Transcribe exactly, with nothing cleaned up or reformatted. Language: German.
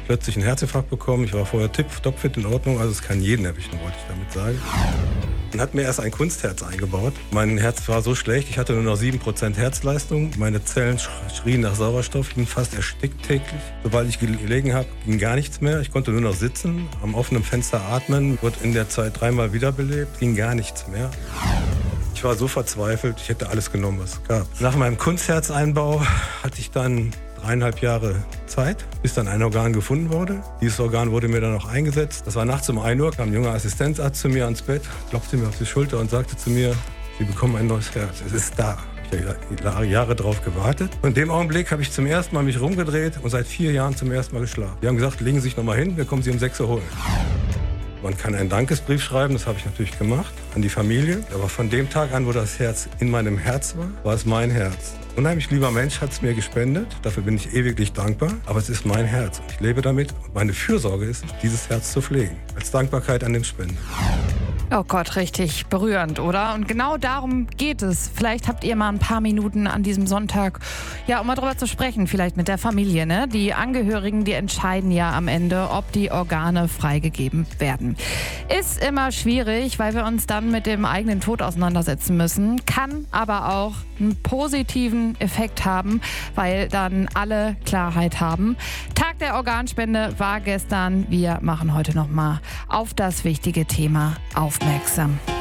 plötzlich einen Herzinfarkt bekommen. Ich war vorher topfit in Ordnung, also es kann jeden erwischen, wollte ich damit sagen. Dann hat mir erst ein Kunstherz eingebaut. Mein Herz war so schlecht, ich hatte nur noch sieben Prozent Herzleistung. Meine Zellen schrien nach Sauerstoff, ich bin fast erstickt täglich. Sobald ich gelegen habe, ging gar nichts mehr. Ich konnte nur noch sitzen, am offenen Fenster atmen, wurde in der Zeit dreimal wiederbelebt, ging gar nichts mehr. Ich war so verzweifelt, ich hätte alles genommen, was es gab. Nach meinem Kunstherzeinbau hatte ich dann dreieinhalb Jahre Zeit, bis dann ein Organ gefunden wurde. Dieses Organ wurde mir dann auch eingesetzt. Das war nachts um ein Uhr, kam ein junger Assistenzarzt zu mir ans Bett, klopfte mir auf die Schulter und sagte zu mir, Sie bekommen ein neues Herz, es ist da. Ich habe Jahre drauf gewartet. Und in dem Augenblick habe ich zum ersten Mal mich rumgedreht und seit vier Jahren zum ersten Mal geschlafen. Die haben gesagt, legen Sie sich noch mal hin, wir kommen Sie um sechs Uhr holen. Man kann einen Dankesbrief schreiben, das habe ich natürlich gemacht, an die Familie. Aber von dem Tag an, wo das Herz in meinem Herz war, war es mein Herz. Ein unheimlich lieber Mensch hat es mir gespendet, dafür bin ich ewiglich dankbar. Aber es ist mein Herz und ich lebe damit. Und meine Fürsorge ist, dieses Herz zu pflegen, als Dankbarkeit an den Spender. Oh Gott, richtig berührend, oder? Und genau darum geht es. Vielleicht habt ihr mal ein paar Minuten an diesem Sonntag, ja, um mal drüber zu sprechen, vielleicht mit der Familie, ne? Die Angehörigen, die entscheiden ja am Ende, ob die Organe freigegeben werden. Ist immer schwierig, weil wir uns dann mit dem eigenen Tod auseinandersetzen müssen, kann aber auch einen positiven Effekt haben, weil dann alle Klarheit haben. Tag der Organspende war gestern. Wir machen heute nochmal auf das wichtige Thema aufmerksam.